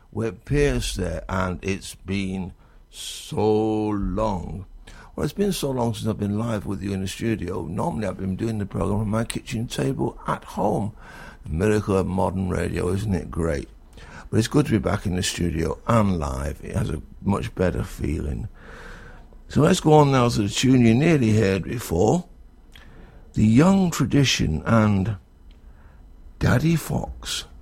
with Pierce there, and it's been so long. Well, it's been so long since I've been live with you in the studio. Normally I've been doing the program on my kitchen table at home. The miracle of modern radio, isn't it great? But it's good to be back in the studio and live. It has a much better feeling. So let's go on now to the tune you nearly heard before. The Young Tradition and Daddy Fox.